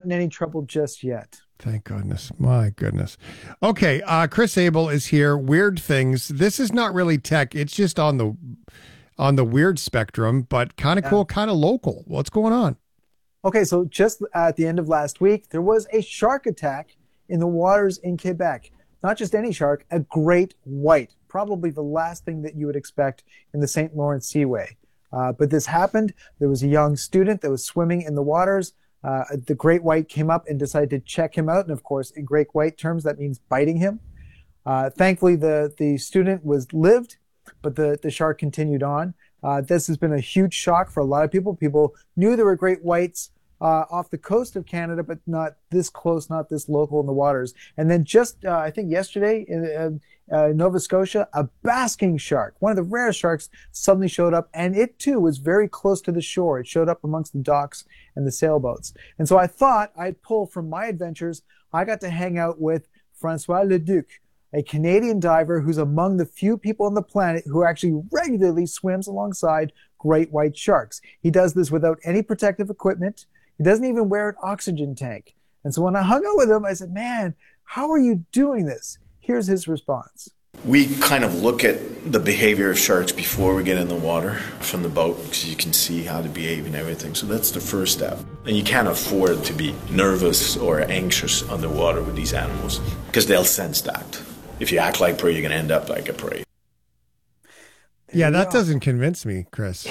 in any trouble just yet. Thank goodness. My goodness. Okay, Chris Abel is here. Weird things. This is not really tech. It's just on the weird spectrum, but kind of cool, kind of local. What's going on? Okay, so just at the end of last week, there was a shark attack in the waters in Quebec. Not just any shark, a great white. Probably the last thing that you would expect in the St. Lawrence Seaway. But this happened. There was a young student that was swimming in the waters. The great white came up and decided to check him out. And of course, in great white terms, that means biting him. Thankfully, the student lived, but the shark continued on. This has been a huge shock for a lot of people. People knew there were great whites off the coast of Canada, but not this close, not this local in the waters. And then just, I think yesterday in Nova Scotia, a basking shark, one of the rarest sharks, suddenly showed up, and it too was very close to the shore. It showed up amongst the docks and the sailboats. And so I thought I'd pull from my adventures. I got to hang out with Francois Leduc, a Canadian diver who's among the few people on the planet who actually regularly swims alongside great white sharks. He does this without any protective equipment. He doesn't even wear an oxygen tank. And so when I hung out with him, I said, man, how are you doing this? Here's his response. We kind of look at the behavior of sharks before we get in the water from the boat, because you can see how they behave and everything. So that's the first step. And you can't afford to be nervous or anxious underwater with these animals, because they'll sense that. If you act like prey, you're going to end up like a prey. Yeah, that doesn't convince me, Chris.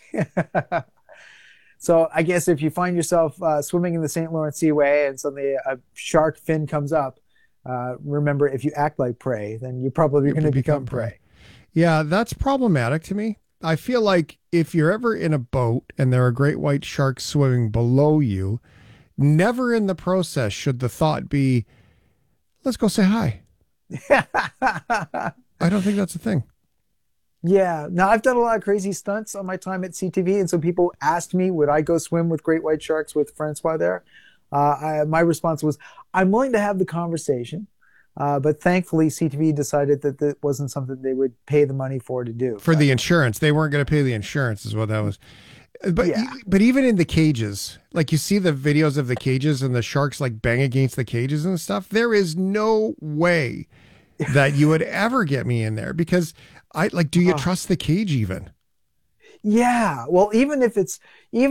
So I guess if you find yourself swimming in the St. Lawrence Seaway and suddenly a shark fin comes up, remember, if you act like prey, then you're probably going to become prey. Yeah, that's problematic to me. I feel like if you're ever in a boat and there are great white sharks swimming below you, never in the process should the thought be, let's go say hi. I don't think that's a thing. Yeah. Now, I've done a lot of crazy stunts on my time at CTV, and so people asked me, would I go swim with great white sharks with Francois there? My response was, I'm willing to have the conversation, but thankfully CTV decided that that wasn't something they would pay the money for to do. For the insurance. They weren't going to pay the insurance is what that was. But Yeah. but even in the cages, like you see the videos of the cages and the sharks like bang against the cages and stuff, there is no way that you would ever get me in there, because do you trust the cage even? Yeah. Well, even if it's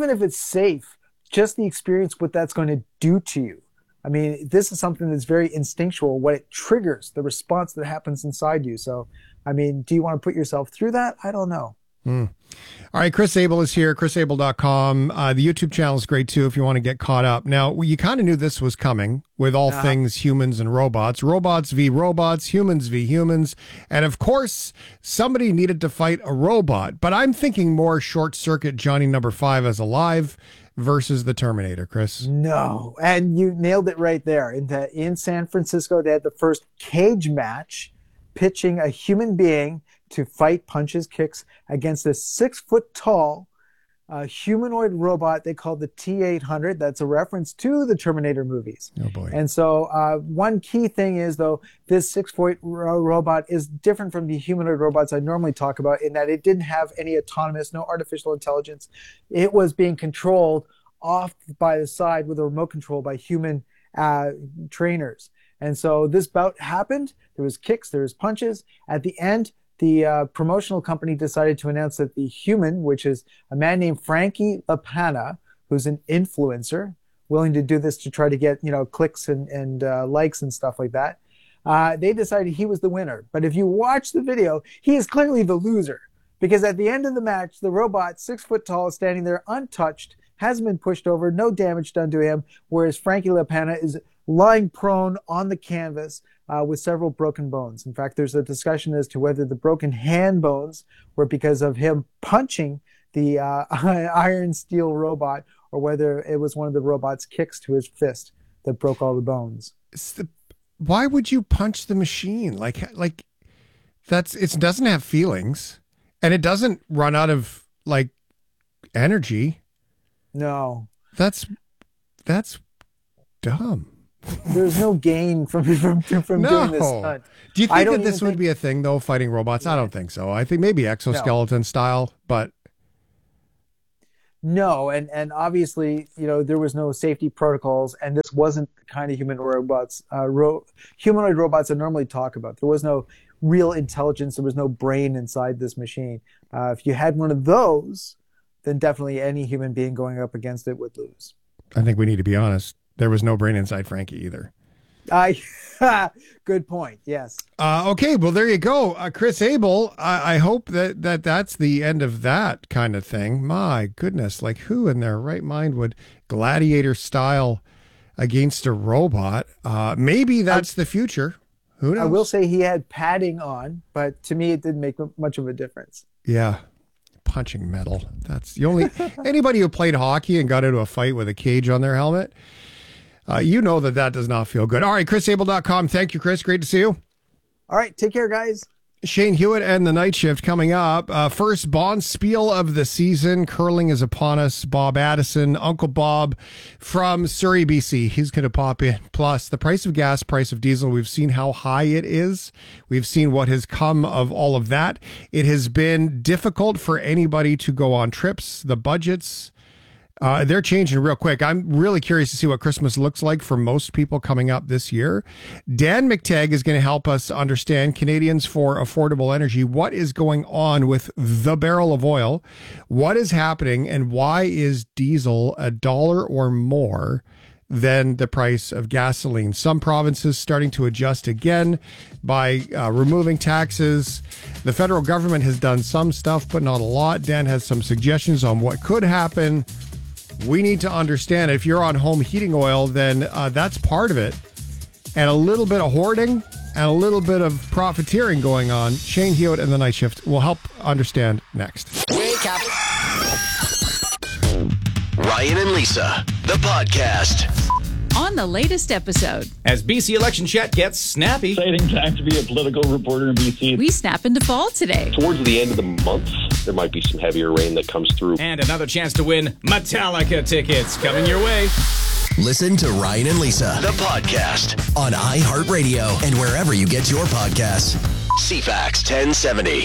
safe, just the experience, what that's going to do to you. I mean, this is something that's very instinctual, what it triggers, the response that happens inside you. So, I mean, do you want to put yourself through that? I don't know. All right, Chris Abel is here, chrisabel.com. The YouTube channel is great too if you want to get caught up. Now, you kind of knew this was coming with all things humans and robots. Robots v. robots, humans v. humans. And of course, somebody needed to fight a robot. But I'm thinking more Short Circuit Johnny Number 5 as alive versus the Terminator, Chris. No. And you nailed it right there. In San Francisco, they had the first cage match, pitching a human being to fight punches, kicks against a 6-foot-tall humanoid robot they call the T-800. That's a reference to the Terminator movies. Oh, boy. And so one key thing is, though, this 6-foot robot is different from the humanoid robots I normally talk about in that it didn't have any autonomous, no artificial intelligence. It was being controlled off by the side with a remote control by human trainers. And so this bout happened. There was kicks, there was punches. At the end, the promotional company decided to announce that the human, which is a man named Frankie Lapana, who's an influencer, willing to do this to try to get, clicks and likes and stuff like that. They decided he was the winner. But if you watch the video, he is clearly the loser, because at the end of the match, the robot, 6 foot tall, is standing there untouched, hasn't been pushed over, no damage done to him, whereas Frankie Lapana is lying prone on the canvas with several broken bones. In fact, there's a discussion as to whether the broken hand bones were because of him punching the iron steel robot, or whether it was one of the robot's kicks to his fist that broke all the bones. Why would you punch the machine? Like it doesn't have feelings, and it doesn't run out of energy. No. That's dumb. There's no gain from doing this stunt. Do you think that this would be a thing, though, fighting robots? I don't think so. I think maybe exoskeleton style, but... No, and obviously, there was no safety protocols, and this wasn't the kind of humanoid robots I normally talk about. There was no real intelligence. There was no brain inside this machine. If you had one of those, then definitely any human being going up against it would lose. I think we need to be honest. There was no brain inside Frankie either. Good point. Yes. Okay. Well, there you go. Chris Abel, I hope that's the end of that kind of thing. My goodness. Like, who in their right mind would gladiator style against a robot? Maybe that's the future. Who knows? I will say he had padding on, but to me, it didn't make much of a difference. Yeah. Punching metal. That's the only, anybody who played hockey and got into a fight with a cage on their helmet, that does not feel good. All right, ChrisAbel.com. Thank you, Chris. Great to see you. All right, take care, guys. Shane Hewitt and the Night Shift coming up. First Bonspiel of the season. Curling is upon us. Bob Addison, Uncle Bob from Surrey, BC. He's going to pop in. Plus, the price of gas, price of diesel. We've seen how high it is. We've seen what has come of all of that. It has been difficult for anybody to go on trips. The budgets, they're changing real quick. I'm really curious to see what Christmas looks like for most people coming up this year. Dan McTagg is going to help us understand Canadians for Affordable Energy. What is going on with the barrel of oil? What is happening, and why is diesel $1 or more than the price of gasoline? Some provinces starting to adjust again by removing taxes. The federal government has done some stuff, but not a lot. Dan has some suggestions on what could happen. We need to understand if you're on home heating oil, then that's part of it. And a little bit of hoarding and a little bit of profiteering going on. Shane Hewitt and the Night Shift will help understand next. Wake up. Ryan and Lisa, the podcast. On the latest episode, as BC Election Chat gets snappy. Exciting time to be a political reporter in BC. We snap into fall today. Towards the end of the month, there might be some heavier rain that comes through. And another chance to win Metallica tickets coming your way. Listen to Ryan and Lisa, the podcast, on iHeartRadio and wherever you get your podcasts. CFAX 1070.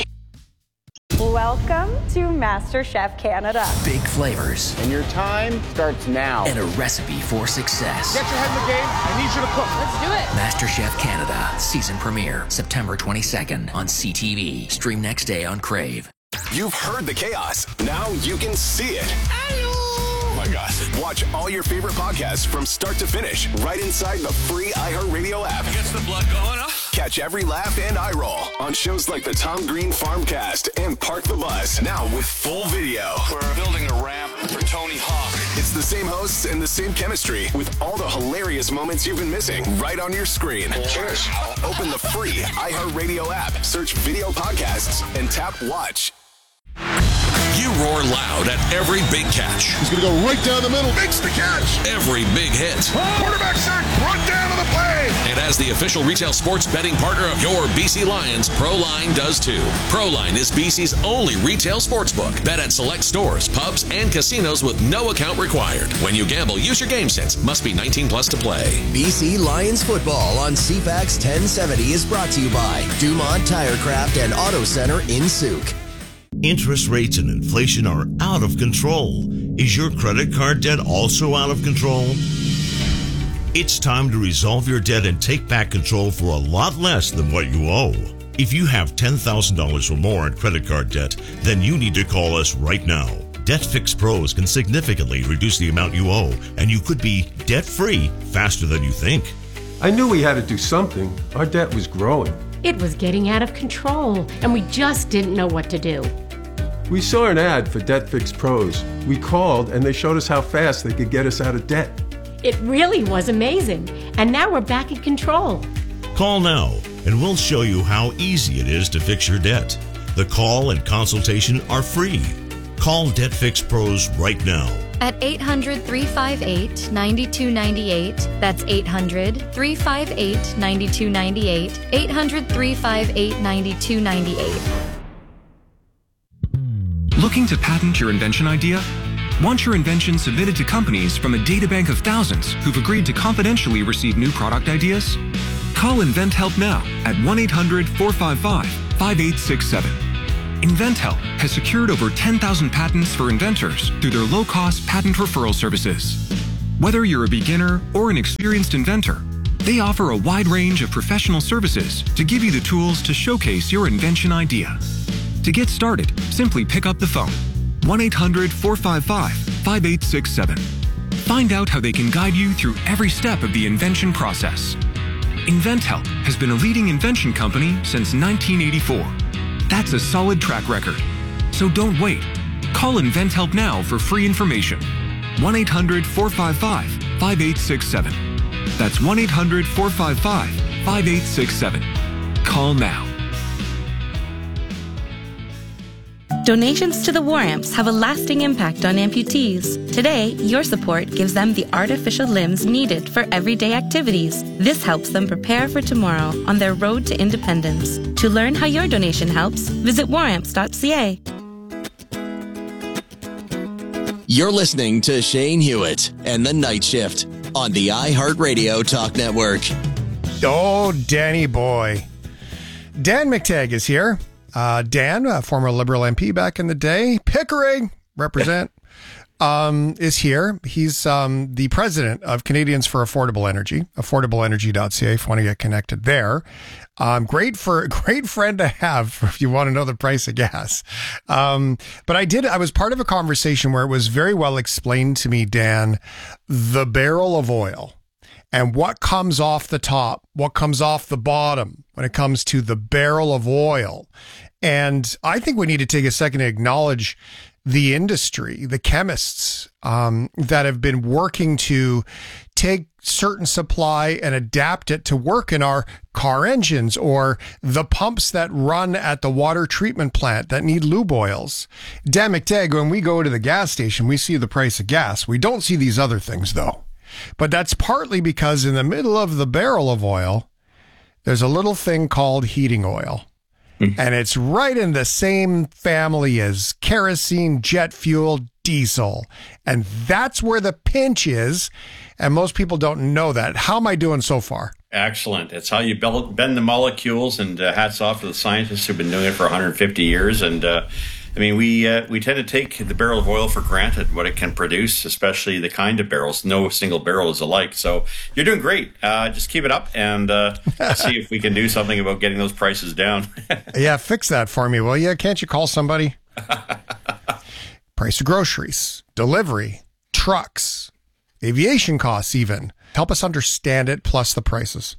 Welcome to MasterChef Canada. Big flavors. And your time starts now. And a recipe for success. Get your head in the game. I need you to cook. Let's do it. MasterChef Canada. Season premiere, September 22nd on CTV. Stream next day on Crave. You've heard the chaos. Now you can see it. Oh my God. Watch all your favorite podcasts from start to finish right inside the free iHeartRadio app. Gets the blood going, huh? Catch every laugh and eye roll on shows like the Tom Green Farmcast and Park the Bus. Now with full video. We're building a ramp for Tony Hawk. It's the same hosts and the same chemistry with all the hilarious moments you've been missing right on your screen. Cheers. Open the free iHeartRadio app, search video podcasts, and tap watch. You roar loud at every big catch. He's going to go right down the middle. Makes the catch. Every big hit. Quarterback sack. Run down to the play. And as the official retail sports betting partner of your BC Lions, Proline does too. Proline is BC's only retail sportsbook. Bet at select stores, pubs, and casinos with no account required. When you gamble, use your game sense. Must be 19 plus to play. BC Lions football on CFAX 1070 is brought to you by Dumont Tirecraft and Auto Center in Souk. Interest rates and inflation are out of control. Is your credit card debt also out of control? It's time to resolve your debt and take back control for a lot less than what you owe. If you have $10,000 or more in credit card debt, then you need to call us right now. Debt Fix Pros can significantly reduce the amount you owe, and you could be debt-free faster than you think. I knew we had to do something. Our debt was growing. It was getting out of control, and we just didn't know what to do. We saw an ad for Debt Fix Pros. We called, and they showed us how fast they could get us out of debt. It really was amazing, and now we're back in control. Call now, and we'll show you how easy it is to fix your debt. The call and consultation are free. Call Debt Fix Pros right now. At 800-358-9298. That's 800-358-9298. 800-358-9298. Looking to patent your invention idea? Want your invention submitted to companies from a databank of thousands who've agreed to confidentially receive new product ideas? Call InventHelp now at 1-800-455-5867. InventHelp has secured over 10,000 patents for inventors through their low-cost patent referral services. Whether you're a beginner or an experienced inventor, they offer a wide range of professional services to give you the tools to showcase your invention idea. To get started, simply pick up the phone, 1-800-455-5867. Find out how they can guide you through every step of the invention process. InventHelp has been a leading invention company since 1984. That's a solid track record. So don't wait. Call InventHelp now for free information. 1-800-455-5867. That's 1-800-455-5867. Call now. Donations to the War Amps have a lasting impact on amputees. Today, your support gives them the artificial limbs needed for everyday activities. This helps them prepare for tomorrow on their road to independence. To learn how your donation helps, visit waramps.ca. You're listening to Shane Hewitt and The Night Shift on the iHeartRadio Talk Network. Oh, Danny boy. Dan McTagg is here. Dan, a former Liberal MP back in the day, Pickering, represent, is here. He's the president of Canadians for Affordable Energy, affordableenergy.ca if you want to get connected there. Great friend to have if you want to know the price of gas. But I was part of a conversation where it was very well explained to me, Dan, the barrel of oil and what comes off the top, what comes off the bottom when it comes to the barrel of oil. And I think we need to take a second to acknowledge the industry, the chemists that have been working to take certain supply and adapt it to work in our car engines or the pumps that run at the water treatment plant that need lube oils. Dan McTagg, when we go to the gas station, we see the price of gas. We don't see these other things, though. But that's partly because in the middle of the barrel of oil, there's a little thing called heating oil. And it's right in the same family as kerosene, jet fuel, diesel. And that's where the pinch is. And most people don't know that. How am I doing so far? Excellent. It's how you bend the molecules, and hats off to the scientists who've been doing it for 150 years. And we tend to take the barrel of oil for granted, what it can produce, especially the kind of barrels. No single barrel is alike. So you're doing great. Just keep it up, and let's see if we can do something about getting those prices down. Yeah, fix that for me, will you? Can't you call somebody? Price of groceries, delivery, trucks, aviation costs even. Help us understand it, plus the prices.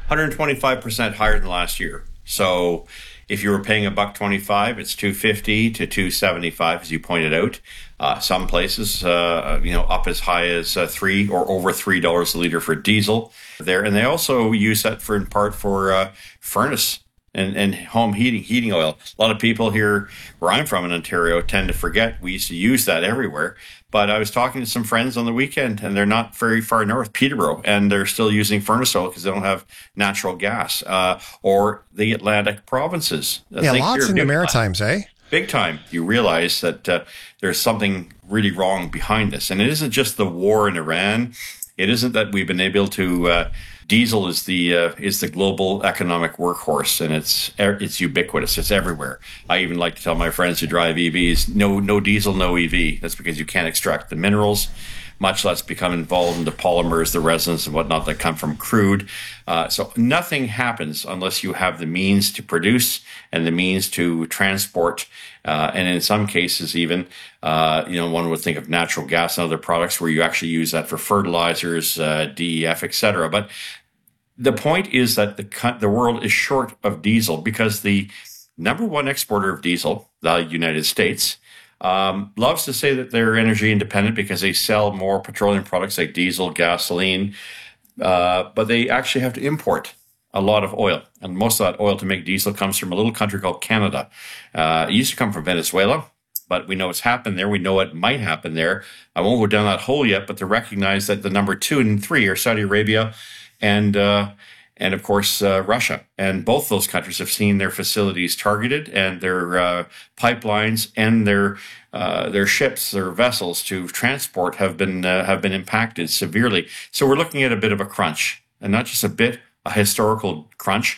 125% higher than last year. So if you were paying $1.25, it's $2.50 to $2.75, as you pointed out. Some places, up as high as $3 or over $3 a liter for diesel there. And they also use that in part for furnace and home heating oil. A lot of people here where I'm from in Ontario tend to forget we used to use that everywhere. But I was talking to some friends on the weekend, and they're not very far north, Peterborough, and they're still using furnace oil because they don't have natural gas, or the Atlantic provinces. Yeah, lots in the Maritimes, eh? Big time. You realize that there's something really wrong behind this. And it isn't just the war in Iran. It isn't that we've been able to... Diesel is the global economic workhorse, and it's ubiquitous. It's everywhere. I even like to tell my friends who drive EVs, no diesel, no EV. That's because you can't extract the minerals, much less become involved in the polymers, the resins, and whatnot that come from crude. So nothing happens unless you have the means to produce and the means to transport. And in some cases, even, one would think of natural gas and other products where you actually use that for fertilizers, DEF, etc. But the point is that the world is short of diesel because the number one exporter of diesel, the United States, loves to say that they're energy independent because they sell more petroleum products like diesel, gasoline, but they actually have to import a lot of oil. And most of that oil to make diesel comes from a little country called Canada. It used to come from Venezuela, but we know it's happened there. We know it might happen there. I won't go down that hole yet, but to recognize that the number 2 and 3 are Saudi Arabia and of course, Russia. And both those countries have seen their facilities targeted and their pipelines and their ships, their vessels to transport have been impacted severely. So we're looking at a bit of a crunch, and not just a bit, a historical crunch.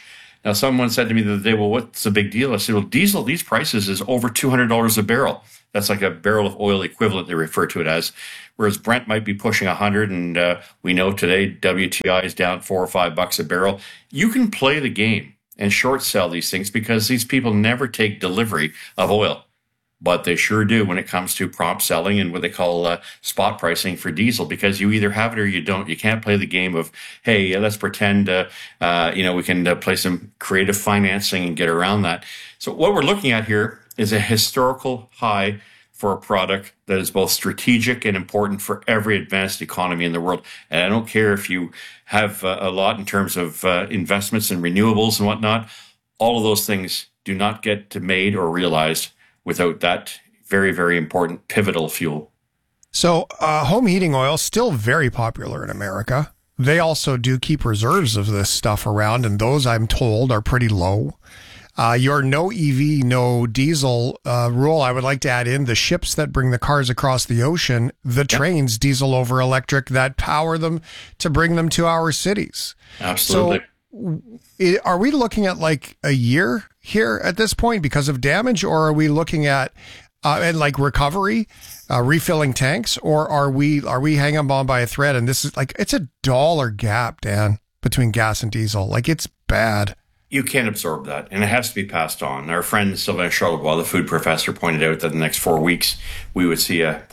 Now, someone said to me the other day, well, what's the big deal? I said, well, diesel, these prices is over $200 a barrel. That's like a barrel of oil equivalent, they refer to it as. Whereas Brent might be pushing 100, and we know today WTI is down $4 or $5 a barrel. You can play the game and short sell these things because these people never take delivery of oil. But they sure do when it comes to prompt selling and what they call spot pricing for diesel, because you either have it or you don't. You can't play the game of, hey, let's pretend, we can play some creative financing and get around that. So what we're looking at here is a historical high for a product that is both strategic and important for every advanced economy in the world. And I don't care if you have a lot in terms of investments in renewables and whatnot. All of those things do not get made or realized without that very, very important pivotal fuel. So home heating oil still very popular in America. They also do keep reserves of this stuff around, and those, I'm told, are pretty low. Your no EV, no diesel rule, I would like to add in the ships that bring the cars across the ocean, the trains, diesel over electric, that power them to bring them to our cities. Absolutely. So are we looking at like a year here at this point because of damage, or are we looking at and like recovery, refilling tanks, or are we hanging on by a thread? And this is like, it's $1 gap, Dan, between gas and diesel. Like, it's bad. You can't absorb that, and it has to be passed on. Our friend Sylvain Charlebois, the food professor, pointed out that in the next 4 weeks, we would see a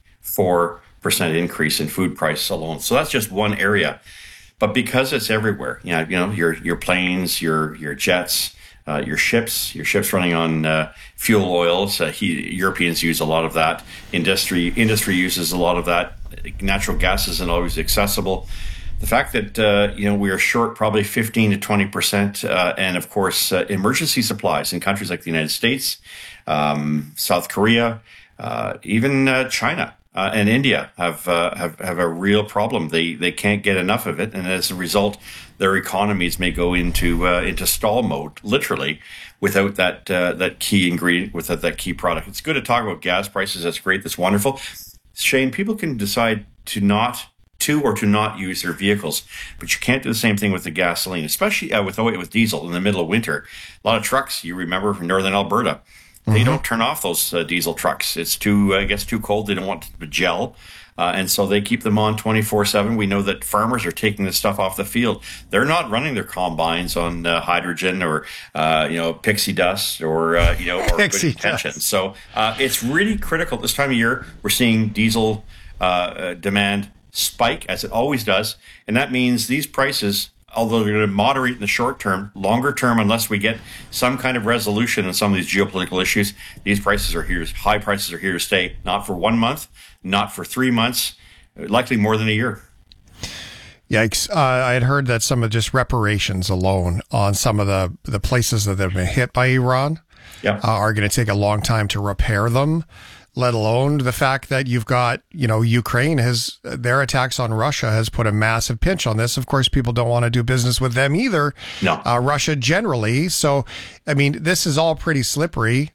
0.4% increase in food price alone. So that's just one area. But because it's everywhere, your planes, your jets, your ships running on fuel oils. Europeans use a lot of that. Industry uses a lot of that. Natural gas isn't always accessible. The fact that we are short probably 15 to 20%, and of course emergency supplies in countries like the United States, South Korea, even China. And India have a real problem. They can't get enough of it, and as a result, their economies may go into stall mode, literally, without that key ingredient, without that key product. It's good to talk about gas prices. That's great. That's wonderful. Shane, people can decide to not use their vehicles, but you can't do the same thing with the gasoline, especially with diesel in the middle of winter. A lot of trucks, you remember, from northern Alberta. They don't turn off those diesel trucks. It's gets too cold. They don't want to gel. And so they keep them on 24/7. We know that farmers are taking this stuff off the field. They're not running their combines on hydrogen or, pixie dust or pixie dust. So it's really critical. This time of year, we're seeing diesel demand spike, as it always does. And that means these prices, although they're going to moderate in the short term, longer term, unless we get some kind of resolution in some of these geopolitical issues, these prices are here. High prices are here to stay, not for 1 month, not for 3 months, likely more than a year. Yikes. I had heard that some of just reparations alone on some of the places that have been hit by Iran are going to take a long time to repair them, let alone the fact that you've got, Ukraine their attacks on Russia has put a massive pinch on this. Of course, people don't want to do business with them either. No. Russia generally. So, I mean, this is all pretty slippery.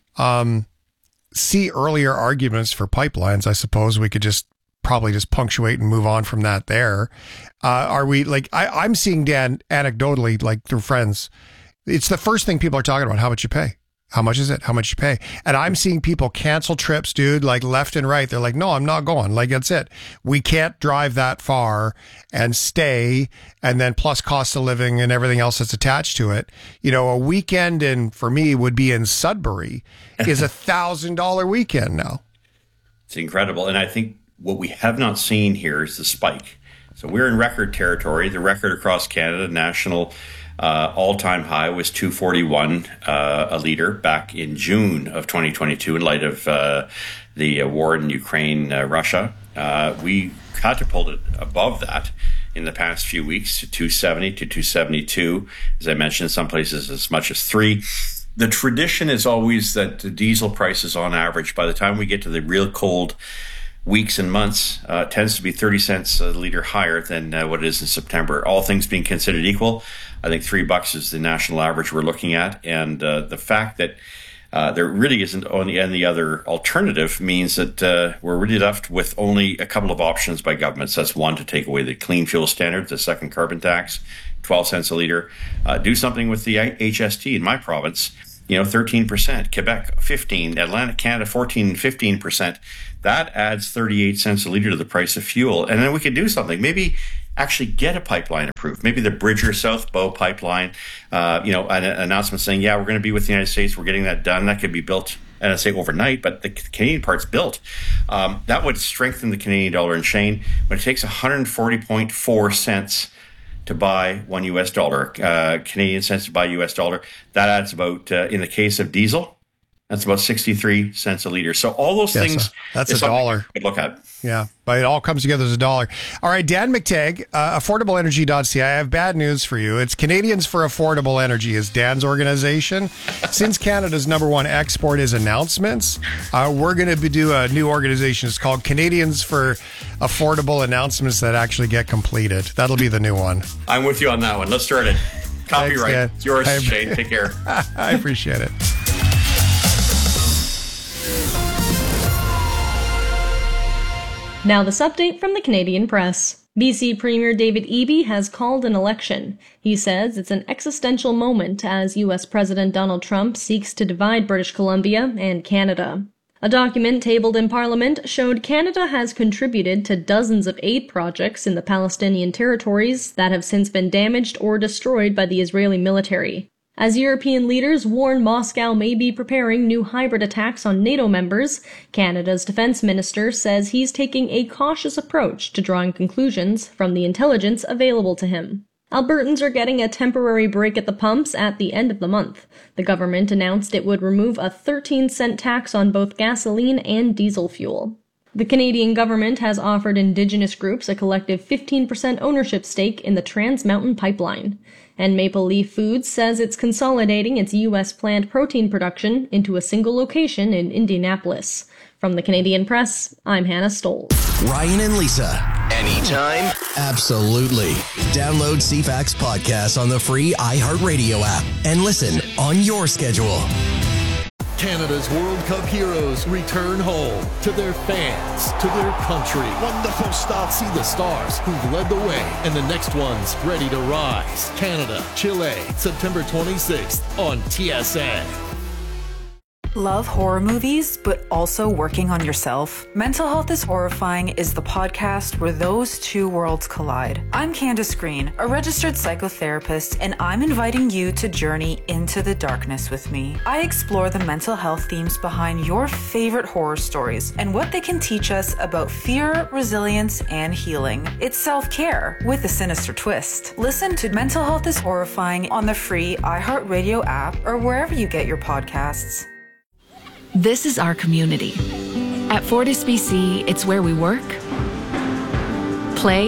See earlier arguments for pipelines. I suppose we could probably just punctuate and move on from that there. Are we I'm seeing, Dan, anecdotally, like through friends, it's the first thing people are talking about, how much you pay. How much is it? How much you pay? And I'm seeing people cancel trips, dude, like left and right. They're like, no, I'm not going. Like, that's it. We can't drive that far and stay. And then plus cost of living and everything else that's attached to it. A weekend for me would be in Sudbury is $1,000 weekend now. It's incredible. And I think what we have not seen here is the spike. So we're in record territory. The record across Canada, national all-time high was $2.41 a liter back in June of 2022 in light of the war in Ukraine, Russia. We catapulted above that in the past few weeks to $2.70 to $2.72. As I mentioned, in some places as much as $3. The tradition is always that the diesel prices on average, by the time we get to the real cold weeks and months, tends to be 30 cents a liter higher than what it is in September. All things being considered equal, I think $3 is the national average we're looking at. And the fact that there really isn't any other alternative means that we're really left with only a couple of options by governments. That's one, to take away the clean fuel standard, the second carbon tax. 12 cents a liter. Do something with the HST in my province. 13%, Quebec 15%, Atlantic Canada 14% and 15%. That adds 38 cents a liter to the price of fuel. And then we could do something. Maybe actually get a pipeline approved. Maybe the Bridger South Bow pipeline, an announcement saying, we're going to be with the United States. We're getting that done. That could be built, and I say overnight, but the Canadian part's built. That would strengthen the Canadian dollar. And Shane, when it takes 140.4 cents to buy $1 Canadian cents to buy US dollar, that adds about, in the case of diesel, that's about 63 cents a liter. So all those things, that's a dollar. You could look at. Yeah, but it all comes together as a dollar. All right, Dan McTagg, affordableenergy.ca. I have bad news for you. It's Canadians for Affordable Energy is Dan's organization. Since Canada's #1 export is announcements, we're going to do a new organization. It's called Canadians for Affordable Announcements that actually get completed. That'll be the new one. I'm with you on that one. Let's start it. Copyright. Thanks, it's yours, Shane. Take care. I appreciate it. Now this update from the Canadian Press. BC Premier David Eby has called an election. He says it's an existential moment as U.S. President Donald Trump seeks to divide British Columbia and Canada. A document tabled in Parliament showed Canada has contributed to dozens of aid projects in the Palestinian territories that have since been damaged or destroyed by the Israeli military. As European leaders warn Moscow may be preparing new hybrid attacks on NATO members, Canada's defense minister says he's taking a cautious approach to drawing conclusions from the intelligence available to him. Albertans are getting a temporary break at the pumps at the end of the month. The government announced it would remove a 13-cent tax on both gasoline and diesel fuel. The Canadian government has offered Indigenous groups a collective 15% ownership stake in the Trans Mountain Pipeline. And Maple Leaf Foods says it's consolidating its U.S. plant protein production into a single location in Indianapolis. From the Canadian Press, I'm Hannah Stoll. Ryan and Lisa. Anytime? Absolutely. Download CFAX Podcast on the free iHeartRadio app and listen on your schedule. Canada's World Cup heroes return home to their fans, to their country. Wonderful stuff. See the stars who've led the way and the next ones ready to rise. Canada, Chile, September 26th on TSN. Love horror movies, but also working on yourself? Mental Health is Horrifying is the podcast where those two worlds collide. I'm Candace Green, a registered psychotherapist, and I'm inviting you to journey into the darkness with me. I explore the mental health themes behind your favorite horror stories and what they can teach us about fear, resilience, and healing. It's self-care with a sinister twist. Listen to Mental Health is Horrifying on the free iHeartRadio app or wherever you get your podcasts. This is our community. At Fortis BC, it's where we work, play,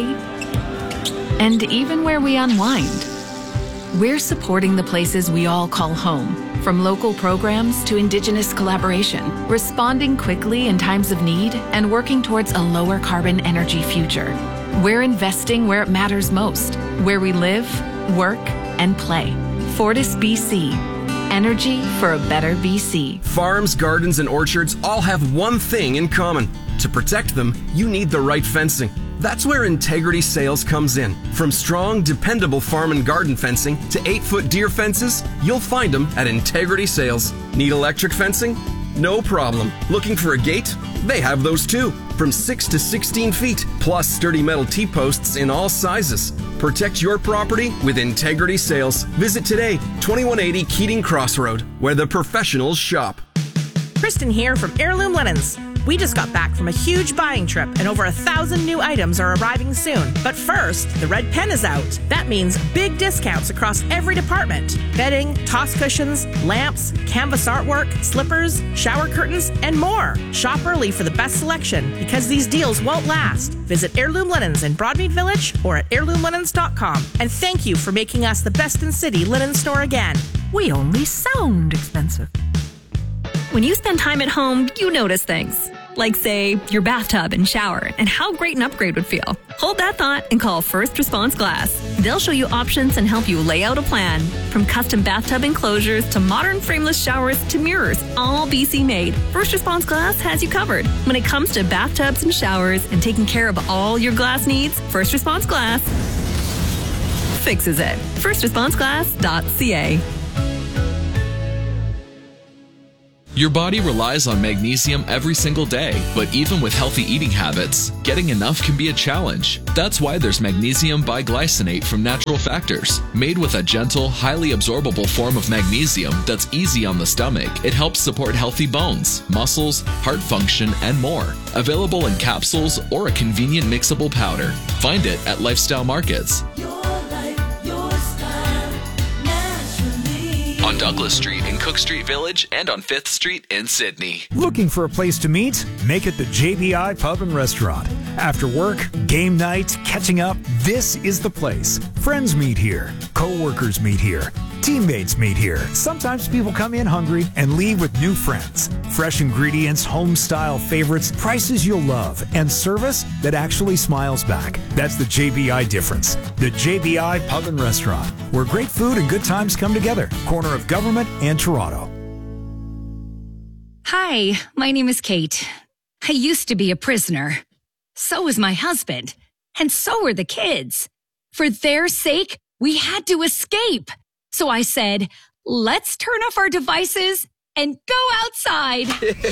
and even where we unwind. We're supporting the places we all call home, from local programs to Indigenous collaboration, responding quickly in times of need and working towards a lower carbon energy future. We're investing where it matters most, where we live, work, and play. Fortis BC. Energy for a better BC. Farms, gardens, and orchards all have one thing in common. To protect them, you need the right fencing. That's where Integrity Sales comes in. From strong, dependable farm and garden fencing to 8-foot deer fences, you'll find them at Integrity Sales. Need electric fencing? No problem. Looking for a gate? They have those too. From 6 to 16 feet, plus sturdy metal T-posts in all sizes. Protect your property with Integrity Sales. Visit today, 2180 Keating Crossroad, where the professionals shop. Kristen here from Heirloom Linens. We just got back from a huge buying trip and over 1,000 new items are arriving soon. But first, the red pen is out. That means big discounts across every department. Bedding, toss cushions, lamps, canvas artwork, slippers, shower curtains, and more. Shop early for the best selection because these deals won't last. Visit Heirloom Linens in Broadmead Village or at heirloomlinens.com. And thank you for making us the best in city linen store again. We only sound expensive. When you spend time at home, you notice things. Like, say, your bathtub and shower, and how great an upgrade would feel. Hold that thought and call First Response Glass. They'll show you options and help you lay out a plan. From custom bathtub enclosures to modern frameless showers to mirrors, all BC made. First Response Glass has you covered. When it comes to bathtubs and showers and taking care of all your glass needs, First Response Glass. fixes it. FirstResponseClass.ca. Your body relies on magnesium every single day, but even with healthy eating habits, getting enough can be a challenge. That's why there's magnesium biglycinate from Natural Factors. Made with a gentle, highly absorbable form of magnesium that's easy on the stomach, it helps support healthy bones, muscles, heart function, and more. Available in capsules or a convenient mixable powder. Find it at Lifestyle Markets. On Douglas Street in Cook Street Village and on 5th Street in Sydney. Looking for a place to meet? Make it the JBI Pub and Restaurant. After work, game night, catching up, this is the place. Friends meet here. Co-workers meet here. Teammates meet here. Sometimes people come in hungry and leave with new friends. Fresh ingredients, home-style favorites, prices you'll love, and service that actually smiles back. That's the JBI difference. The JBI Pub and Restaurant, where great food and good times come together. Corner of Government and Toronto. Hi, my name is Kate. I used to be a prisoner. So was my husband. And so were the kids. For their sake, we had to escape. So I said, let's turn off our devices and go outside.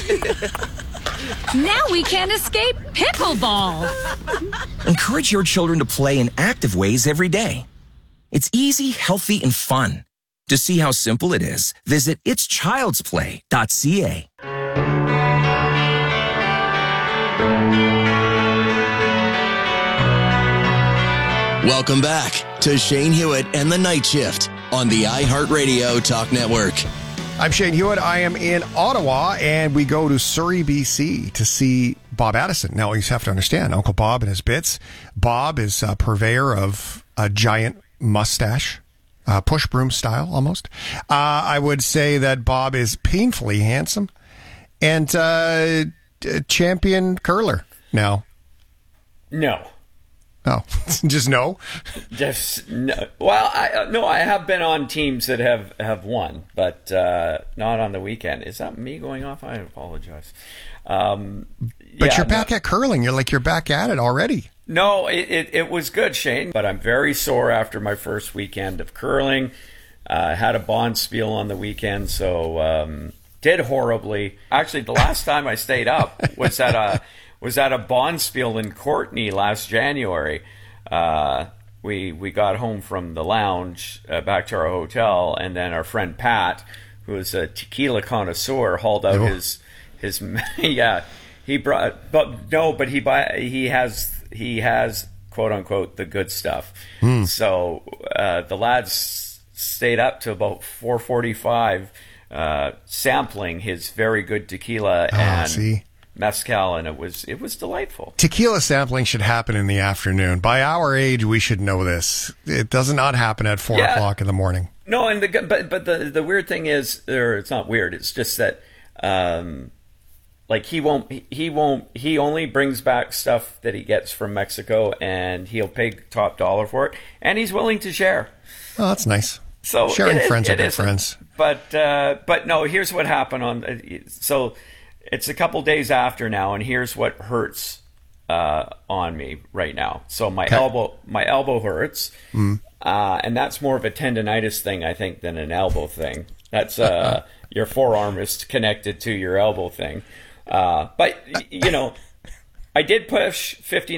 Now we can escape pickleball. Encourage your children to play in active ways every day. It's easy, healthy, and fun. To see how simple it is, visit itschildsplay.ca. Welcome back to Shane Hewitt and the Night Shift on the iHeartRadio Talk Network. I'm Shane Hewitt. I am in Ottawa, and we go to Surrey, BC to see Bob Addison. Now, you have to understand, Uncle Bob and his bits. Bob is a purveyor of a giant mustache, push broom style almost. I would say that Bob is painfully handsome and champion curler now. No. Oh, just no? Just no. Well, I have been on teams that have won, but not on the weekend. Is that me going off? I apologize. But you're back at curling. You're back at it already. No, it was good, Shane, but I'm very sore after my first weekend of curling. Had a bonspiel on the weekend, so did horribly. Actually, the last time I stayed up was at a bonspiel in Courtenay last January. We got home from the lounge back to our hotel, and then our friend Pat, who is a tequila connoisseur, hauled out his yeah. He brought, but he has quote unquote the good stuff. So the lads stayed up to about 4:45, sampling his very good tequila and mezcal, and it was delightful. Tequila sampling should happen in the afternoon. By our age, we should know this. It does not happen at 4 o'clock in the morning. No, and but the weird thing is, or it's not weird. It's just that, like he only brings back stuff that he gets from Mexico, and he'll pay top dollar for it, and he's willing to share. Oh, that's nice. So sharing friends with their friends. But no, here's what happened so. It's a couple days after now, and here's what hurts on me right now. So my elbow hurts, and that's more of a tendonitis thing, I think, than an elbow thing. That's your forearm is connected to your elbow thing. But I did push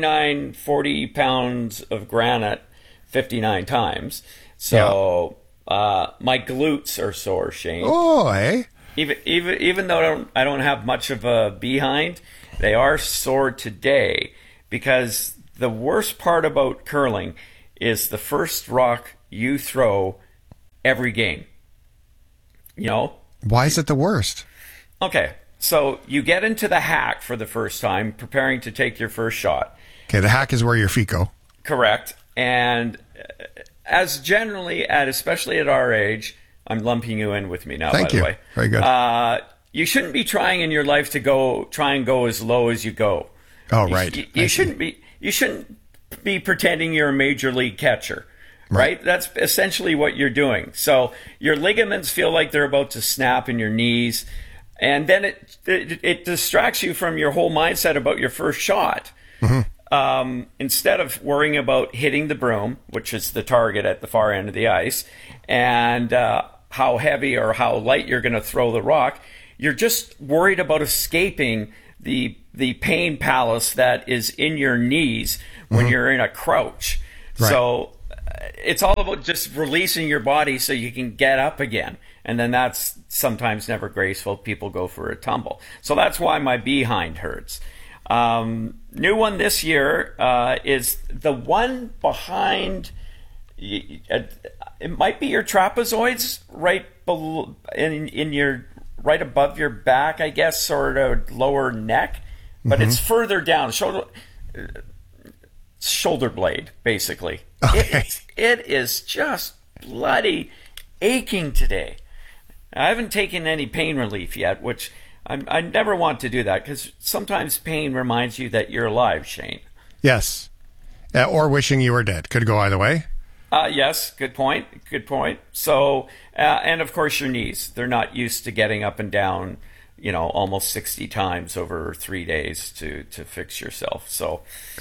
40 pounds of granite 59 times, so my glutes are sore, Shane. Oh, eh? Even though I don't have much of a behind, they are sore today, because the worst part about curling is the first rock you throw every game. Why is it the worst? Okay, so you get into the hack for the first time, preparing to take your first shot. Okay, the hack is where your feet go. Correct. And as generally, especially at our age, I'm lumping you in with me now, by the way. Very good. You shouldn't be trying in your life to try and go as low as you go. Oh, right. You shouldn't be pretending you're a major league catcher, right? That's essentially what you're doing. So your ligaments feel like they're about to snap in your knees, and then it distracts you from your whole mindset about your first shot. instead of worrying about hitting the broom, which is the target at the far end of the ice, and how heavy or how light you're going to throw the rock, you're just worried about escaping the pain palace that is in your knees when you're in a crouch. Right. So it's all about just releasing your body so you can get up again. And then that's sometimes never graceful. People go for a tumble. So that's why my behind hurts. New one this year is the one behind. It might be your trapezoids, right below, in your right above your back, I guess, sort of lower neck, but it's further down, shoulder blade, basically. Okay. It is just bloody aching today. I haven't taken any pain relief yet, which I never want to do that because sometimes pain reminds you that you're alive, Shane. Yes. Or wishing you were dead. Could go either way. Yes, good point. Good point. So, and of course your knees. They're not used to getting up and down, almost 60 times over 3 days to fix yourself. So,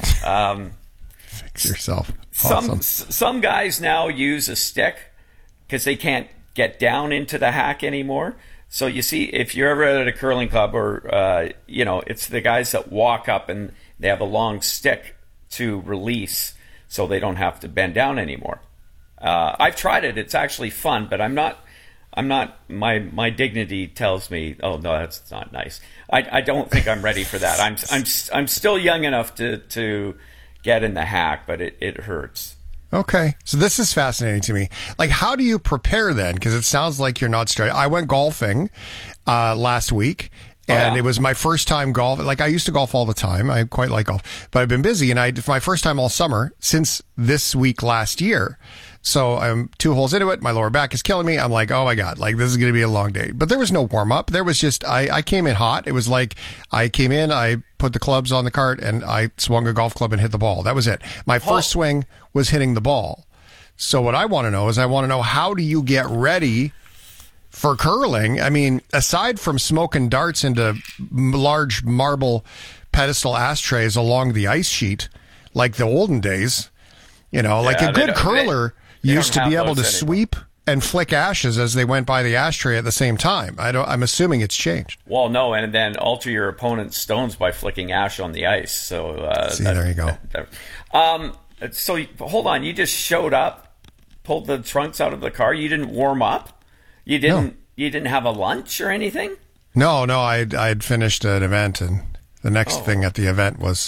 fix yourself. Awesome. Some guys now use a stick because they can't get down into the hack anymore. So you see, if you're ever at a curling club or, it's the guys that walk up and they have a long stick to release so they don't have to bend down anymore. I've tried it. It's actually fun, but I'm not, my dignity tells me, oh no, that's not nice. I don't think I'm ready for that. I'm still young enough to get in the hack, but it hurts. Okay. So this is fascinating to me. Like, how do you prepare then? Because it sounds like you're not straight. I went golfing last week, and it was my first time golf. Like, I used to golf all the time. I quite like golf, but I've been busy, and it's my first time all summer since this week last year. So I'm 2 holes into it. My lower back is killing me. I'm like, oh my God, like this is going to be a long day. But there was no warm up. There was just, I came in hot. It was like I came in, I put the clubs on the cart and I swung a golf club and hit the ball. That was it. My first swing was hitting the ball. So what I want to know is how do you get ready for curling? I mean, aside from smoking darts into large marble pedestal ashtrays along the ice sheet, like the olden days, like a good curler used to be able to sweep and flick ashes as they went by the ashtray at the same time. I'm assuming it's changed. Well, no, and then alter your opponent's stones by flicking ash on the ice. So there you go. So hold on, you just showed up, pulled the trunks out of the car. You didn't warm up. You didn't have a lunch or anything. No, I'd finished an event, and the next thing at the event was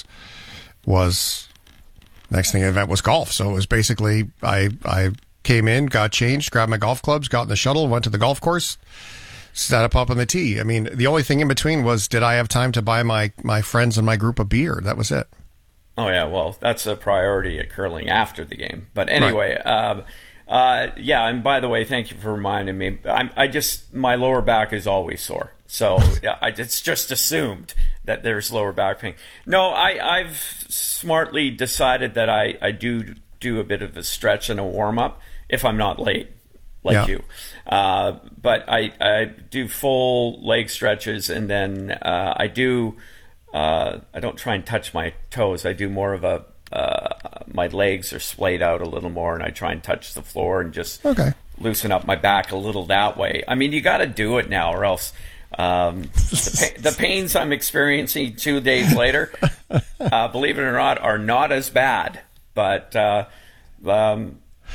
golf. So it was basically I came in, got changed, grabbed my golf clubs, got in the shuttle, went to the golf course, sat up on the tee. I mean, the only thing in between was, did I have time to buy my friends and my group a beer? That was it. Oh, yeah. Well, that's a priority at curling after the game. But anyway, yeah. And by the way, thank you for reminding me. My lower back is always sore. So it's just assumed that there's lower back pain. No, I've smartly decided that I do a bit of a stretch and a warm up if I'm not late, you. But I do full leg stretches, and then I don't try and touch my toes. I do more of my legs are splayed out a little more, and I try and touch the floor and just loosen up my back a little that way. I mean, you got to do it now, or else the pains I'm experiencing 2 days later, believe it or not, are not as bad. But I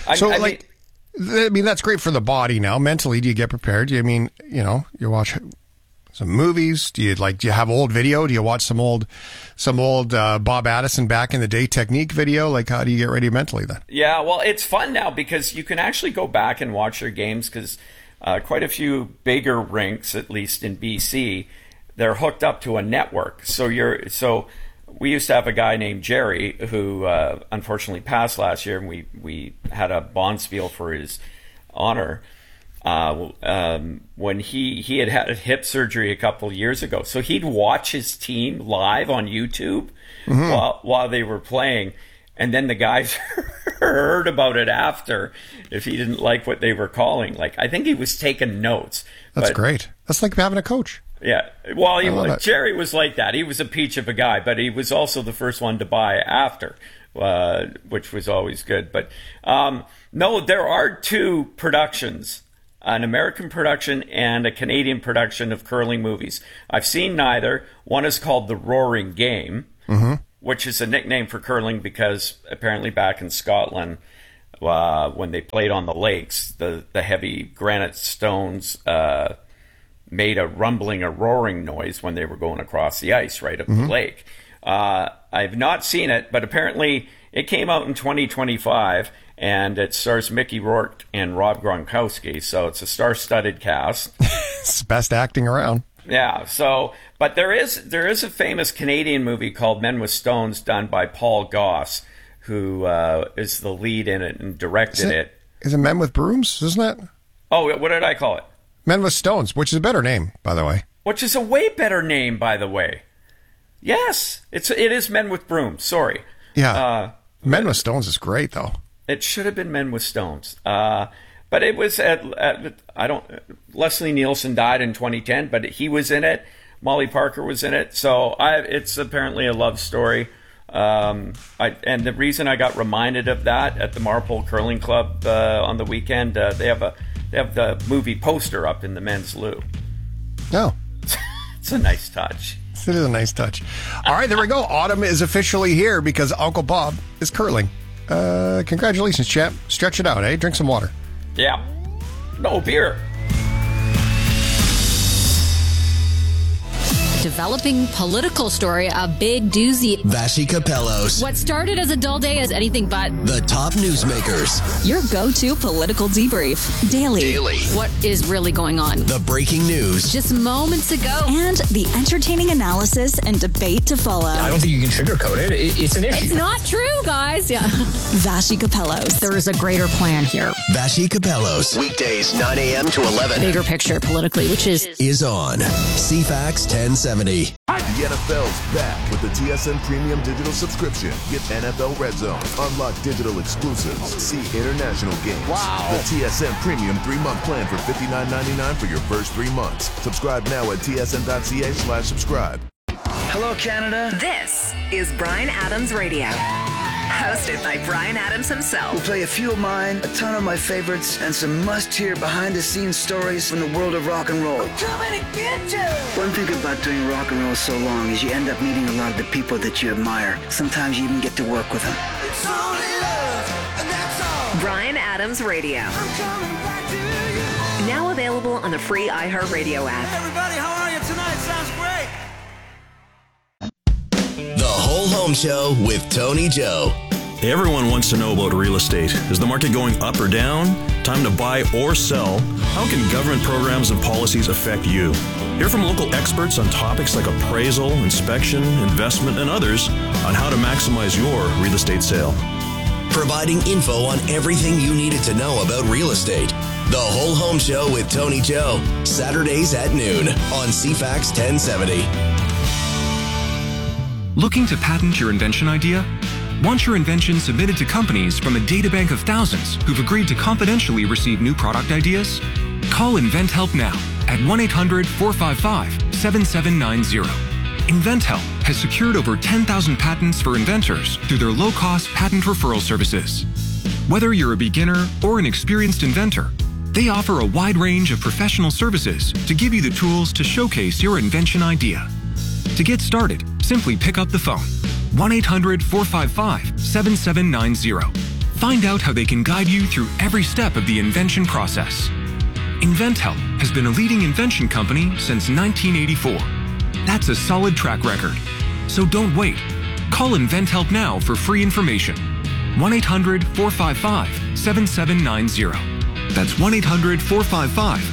mean, that's great for the body. Now, mentally, do you get prepared? You watch some movies. Do you have old video? Do you watch some old Bob Addison back in the day technique video? Like, how do you get ready mentally then? Yeah, well, it's fun now because you can actually go back and watch your games because quite a few bigger rinks, at least in BC, they're hooked up to a network. So we used to have a guy named Jerry who unfortunately passed last year, and we had a bonspiel for his honor when he had hip surgery a couple years ago. So he'd watch his team live on YouTube while they were playing. And then the guys heard about it after if he didn't like what they were calling. Like, I think he was taking notes. That's great. That's like having a coach. Yeah. Well, Jerry was like that. He was a peach of a guy, but he was also the first one to buy after, which was always good. But no, there are two productions, an American production and a Canadian production of curling movies. I've seen neither. One is called The Roaring Game, which is a nickname for curling because apparently back in Scotland, when they played on the lakes, the heavy granite stones made a rumbling, a roaring noise when they were going across the ice right up the lake. I've not seen it, but apparently it came out in 2025, and it stars Mickey Rourke and Rob Gronkowski, so it's a star-studded cast. It's the best acting around. Yeah, so, but there is a famous Canadian movie called Men with Stones done by Paul Goss, who is the lead in it and directed it. Is it Men with Brooms, isn't it? Oh, what did I call it? Men with Stones, which is a better name, by the way. Which is a way better name, by the way. Yes, it is Men with Brooms. Sorry. Yeah. Men with Stones is great, though. It should have been Men with Stones. But it was Leslie Nielsen died in 2010, but he was in it. Molly Parker was in it. So it's apparently a love story. And the reason I got reminded of that at the Marpole Curling Club on the weekend, they have the movie poster up in the men's loo. Oh. It's a nice touch. It is a nice touch. All right, there we go. Autumn is officially here because Uncle Bob is curling. Congratulations, champ. Stretch it out, eh? Drink some water. Yeah. No beer. Developing political story, a big doozy. Vassy Capellos. What started as a dull day is anything but the top newsmakers. Your go-to political debrief. Daily. What is really going on? The breaking news. Just moments ago. And the entertaining analysis and debate to follow. I don't think you can sugarcoat it. It's an issue. It's not true, guys. Yeah. Vassy Capellos. There is a greater plan here. Vassy Capellos. Weekdays, 9 a.m. to 11. Bigger picture politically, which is on CFAX 1070. The NFL's back with the TSN Premium Digital Subscription. Get NFL Red Zone, unlock digital exclusives, see international games. Wow. The TSN Premium 3-month plan for $59.99 for your first 3 months. Subscribe now at tsn.ca/subscribe. Hello, Canada. This is Bryan Adams Radio. Hosted by Bryan Adams himself. We'll play a few of mine, a ton of my favorites, and some must-hear behind-the-scenes stories from the world of rock and roll. We're coming to get you! One thing about doing rock and roll so long is you end up meeting a lot of the people that you admire. Sometimes you even get to work with them. It's only love, and that's all. Bryan Adams Radio. I'm coming back to you. Now available on the free iHeartRadio app. Hey everybody, how are you tonight? Sounds great. The Whole Home Show with Tony Joe. Everyone wants to know about real estate. Is the market going up or down? Time to buy or sell? How can government programs and policies affect you? Hear from local experts on topics like appraisal, inspection, investment, and others on how to maximize your real estate sale. Providing info on everything you needed to know about real estate. The Whole Home Show with Tony Joe. Saturdays at noon on CFAX 1070. Looking to patent your invention idea? Want your invention submitted to companies from a databank of thousands who've agreed to confidentially receive new product ideas? Call InventHelp now at 1-800-455-7790. InventHelp has secured over 10,000 patents for inventors through their low-cost patent referral services. Whether you're a beginner or an experienced inventor, they offer a wide range of professional services to give you the tools to showcase your invention idea. To get started, simply pick up the phone, 1-800-455-7790. Find out how they can guide you through every step of the invention process. InventHelp has been a leading invention company since 1984. That's a solid track record. So don't wait. Call InventHelp now for free information. 1-800-455-7790. That's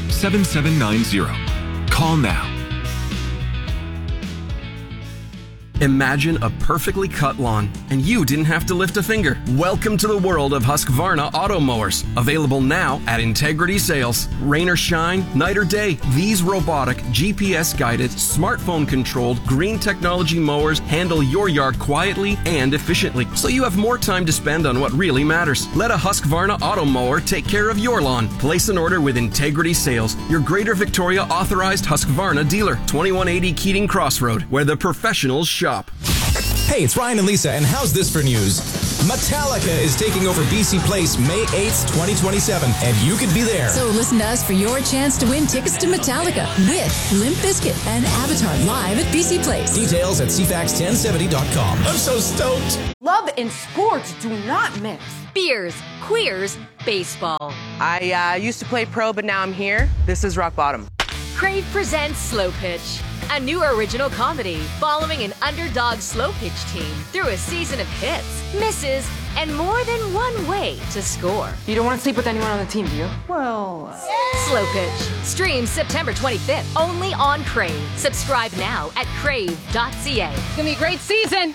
1-800-455-7790. Call now. Imagine a perfectly cut lawn, and you didn't have to lift a finger. Welcome to the world of Husqvarna auto mowers. Available now at Integrity Sales. Rain or shine, night or day, these robotic, GPS-guided, smartphone-controlled, green technology mowers handle your yard quietly and efficiently, so you have more time to spend on what really matters. Let a Husqvarna auto mower take care of your lawn. Place an order with Integrity Sales, your Greater Victoria authorized Husqvarna dealer. 2180 Keating Crossroad, where the professionals shop. Hey, it's Ryan and Lisa, and how's this for news? Metallica is taking over BC Place May 8th, 2027, and you could be there. So listen to us for your chance to win tickets to Metallica with Limp Bizkit and Avatar live at BC Place. Details at cfax1070.com. I'm so stoked. Love and sports do not mix. Beers, queers, baseball. I used to play pro, but now I'm here. This is rock bottom. Crave presents Slow Pitch, a new original comedy following an underdog slow pitch team through a season of hits, misses, and more than one way to score. You don't want to sleep with anyone on the team, do you? Well... Slow Pitch. Streams September 25th, only on Crave. Subscribe now at crave.ca. It's going to be a great season.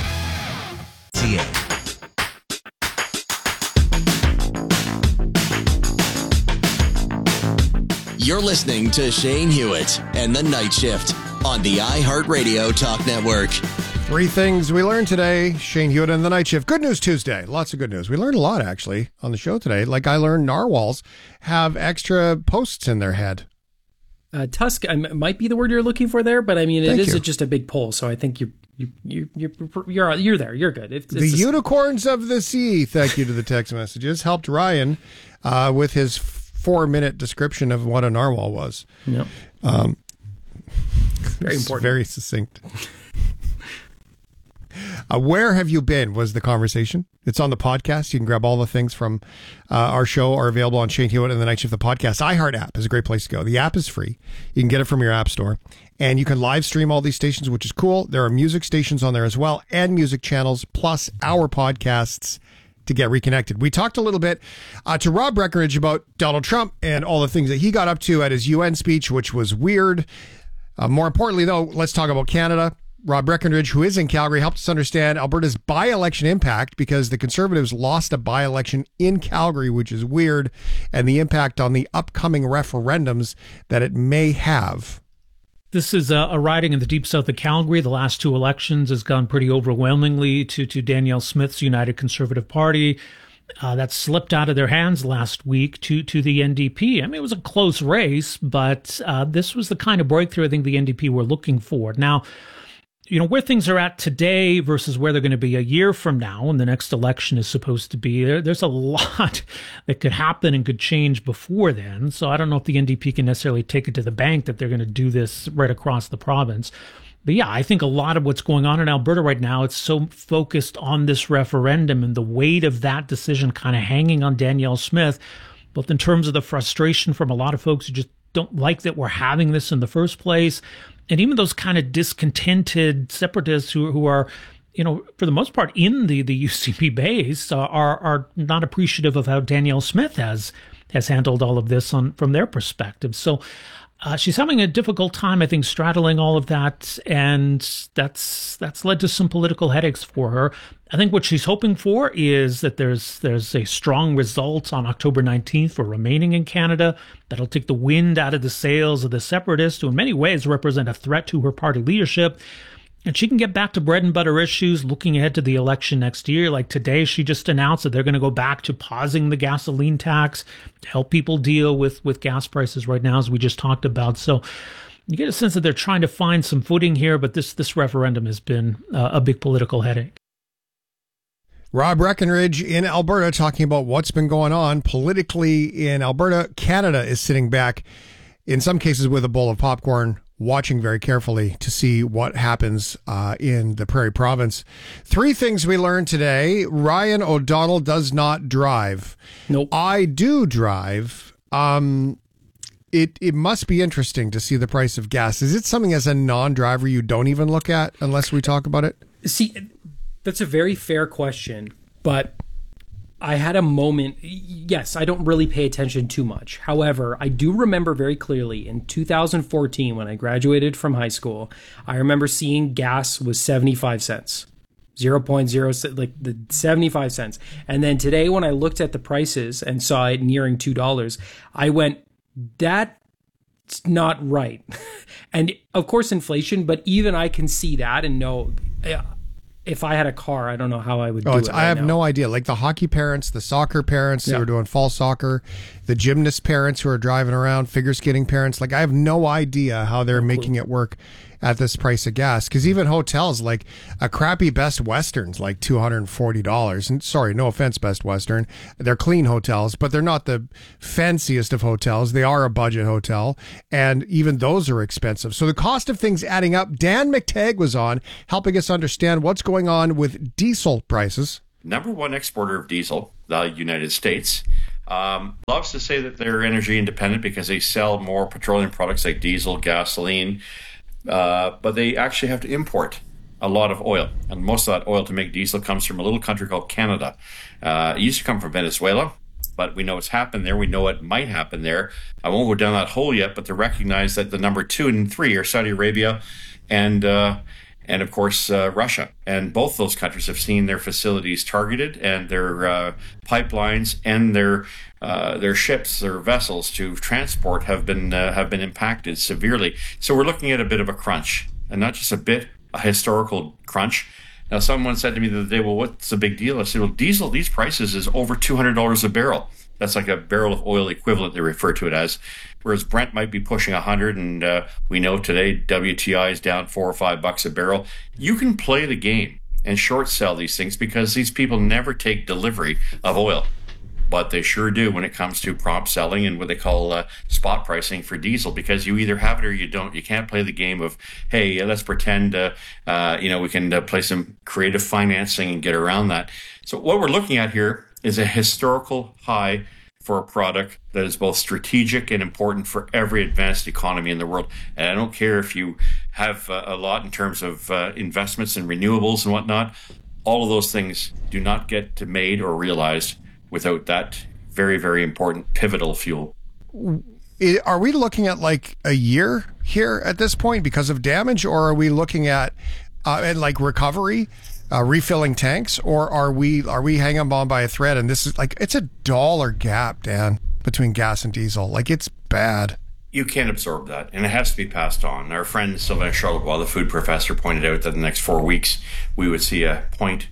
You're listening to Shane Hewitt and The Night Shift on the iHeartRadio Talk Network. 3 things we learned today. Shane Hewitt and The Night Shift. Good news Tuesday. Lots of good news. We learned a lot, actually, on the show today. Like I learned narwhals have extra posts in their head. Tusk might be the word you're looking for there, but I mean, it is you. Just a big pole, so I think you're there. You're good. The unicorns of the sea, thank you to the text messages, helped Ryan with his 4-minute description of what a narwhal was. Yep. Very important. Very succinct. Where have you been was the conversation. It's on the podcast. You can grab all the things from our show are available on Shane Hewitt and The Night Shift, the podcast. iHeart app is a great place to go. The app is free. You can get it from your app store. And you can live stream all these stations, which is cool. There are music stations on there as well, and music channels, plus our podcasts to get reconnected. We talked a little bit to Rob Breckenridge about Donald Trump and all the things that he got up to at his UN speech, which was weird. More importantly, though, let's talk about Canada. Rob Breckenridge, who is in Calgary, helped us understand Alberta's by-election impact because the Conservatives lost a by-election in Calgary, which is weird, and the impact on the upcoming referendums that it may have. This is a riding in the deep south of Calgary. The last 2 elections has gone pretty overwhelmingly to Danielle Smith's United Conservative Party. That slipped out of their hands last week to the NDP. I mean, it was a close race, but this was the kind of breakthrough I think the NDP were looking for. Now, you know, where things are at today versus where they're going to be a year from now, and the next election is supposed to be, there's a lot that could happen and could change before then. So I don't know if the NDP can necessarily take it to the bank that they're going to do this right across the province. But yeah, I think a lot of what's going on in Alberta right now, it's so focused on this referendum and the weight of that decision kind of hanging on Danielle Smith, both in terms of the frustration from a lot of folks who just don't like that we're having this in the first place, and even those kind of discontented separatists who are, you know, for the most part in the UCP base are not appreciative of how Danielle Smith has handled all of this from their perspective. So she's having a difficult time, I think, straddling all of that, and that's led to some political headaches for her. I think what she's hoping for is that there's a strong result on October 19th for remaining in Canada that'll take the wind out of the sails of the separatists, who in many ways represent a threat to her party leadership. And she can get back to bread and butter issues looking ahead to the election next year. Like today, she just announced that they're going to go back to pausing the gasoline tax to help people deal with gas prices right now, as we just talked about. So you get a sense that they're trying to find some footing here, but this referendum has been a big political headache. Rob Breckenridge in Alberta talking about what's been going on politically in Alberta. Canada is sitting back, in some cases with a bowl of popcorn, watching very carefully to see what happens in the Prairie Province. 3 things we learned today. Ryan O'Donnell does not drive. Nope. I do drive. It must be interesting to see the price of gas. Is it something as a non-driver you don't even look at unless we talk about it? See, that's a very fair question, but I had a moment. Yes, I don't really pay attention too much. However, I do remember very clearly in 2014 when I graduated from high school, I remember seeing gas was 75 cents. 0.0, like the 75 cents. And then today when I looked at the prices and saw it nearing $2, I went, that's not right. And of course inflation, but even I can see that and know if I had a car, I don't know how I would do it. I have no idea. Like the hockey parents, the soccer parents who are doing fall soccer, the gymnast parents who are driving around, figure skating parents. Like I have no idea how they're making it work at this price of gas. Because even hotels, like a crappy Best Western's like $240. And sorry, no offense, Best Western. They're clean hotels, but they're not the fanciest of hotels. They are a budget hotel. And even those are expensive. So the cost of things adding up. Dan McTagg was on helping us understand what's going on with diesel prices. Number one exporter of diesel, the United States, loves to say that they're energy independent because they sell more petroleum products like diesel, gasoline, but they actually have to import a lot of oil. And most of that oil to make diesel comes from a little country called Canada. It used to come from Venezuela, but we know it's happened there. We know it might happen there. I won't go down that hole yet, but to recognize that the number 2 and 3 are Saudi Arabia and of course, Russia. And both those countries have seen their facilities targeted and their pipelines and their ships, their vessels to transport have been impacted severely. So we're looking at a bit of a crunch, and not just a bit, a historical crunch. Now, someone said to me the other day, well, what's the big deal? I said, well, diesel, these prices is over $200 a barrel. That's like a barrel of oil equivalent, they refer to it as. Whereas Brent might be pushing 100, and we know today WTI is down $4 or $5 a barrel. You can play the game and short sell these things because these people never take delivery of oil. But they sure do when it comes to prompt selling and what they call spot pricing for diesel, because you either have it or you don't. You can't play the game of, hey, let's pretend, we can play some creative financing and get around that. So what we're looking at here is a historical high for a product that is both strategic and important for every advanced economy in the world. And I don't care if you have a lot in terms of investments in renewables and whatnot. All of those things do not get to made or realized without that very, very important pivotal fuel. Are we looking at like a year here at this point because of damage, or are we looking at like recovery? Refilling tanks, or are we hanging on by a thread? And this is like, it's $1 gap, Dan, between gas and diesel. Like, it's bad. You can't absorb that, and it has to be passed on. Our friend Sylvain Charlebois, the food professor, pointed out that in the next 4 weeks we would see a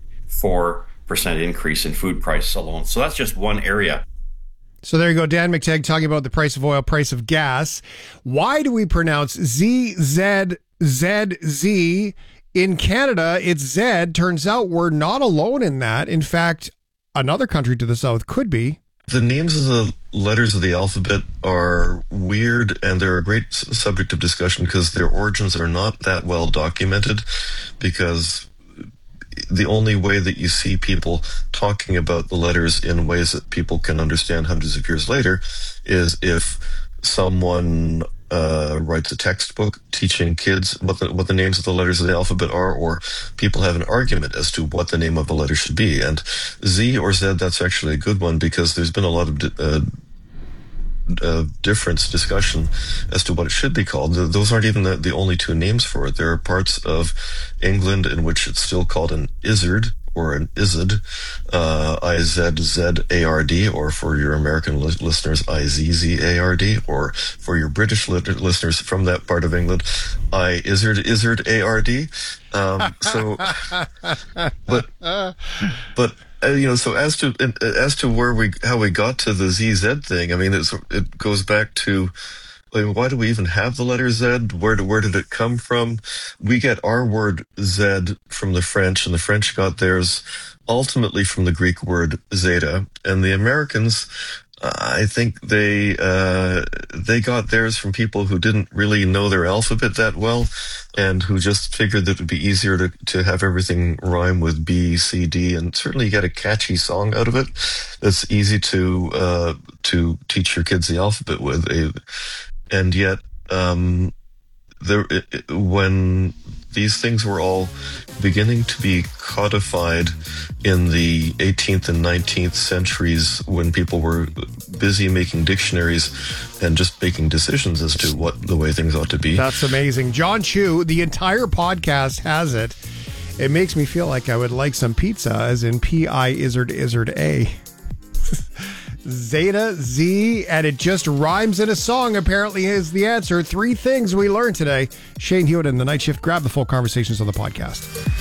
0.4% increase in food price alone. So that's just one area. So there you go, Dan McTagg talking about the price of oil, price of gas. Why do we pronounce ZZZZ? In Canada, it's Z. Turns out we're not alone in that. In fact, another country to the south could be. The names of the letters of the alphabet are weird, and they're a great subject of discussion because their origins are not that well documented, because the only way that you see people talking about the letters in ways that people can understand hundreds of years later is if someone writes a textbook teaching kids what the names of the letters of the alphabet are, or people have an argument as to what the name of a letter should be. And Z or Z, that's actually a good one, because there's been a lot of discussion as to what it should be called. Those aren't even the only two names for it. There are parts of England in which it's still called an izzard or an izzard, I-Z-Z-A-R-D, or for your American listeners, I-Z-Z-A-R-D, or for your British listeners from that part of England, I-Izzard A-R-D. But so as to how we got to the ZZ thing, I mean, it goes back to, I mean, why do we even have the letter Z? Where did it come from? We get our word Z from the French, and the French got theirs ultimately from the Greek word zeta, and the Americans, I think they got theirs from people who didn't really know their alphabet that well, and who just figured that it would be easier to have everything rhyme with B, C, D, and certainly you get a catchy song out of it that's easy to teach your kids the alphabet with. And yet, when these things were all beginning to be codified in the 18th and 19th centuries, when people were busy making dictionaries and just making decisions as to what the way things ought to be. That's amazing. John Chu, the entire podcast has it. It makes me feel like I would like some pizza, as in P-I-Izzard-Izzard-A. Zeta Z, and it just rhymes in a song, apparently, is the answer. 3 things we learned today. Shane Hewitt in the Night Shift. Grab the full conversations on the podcast.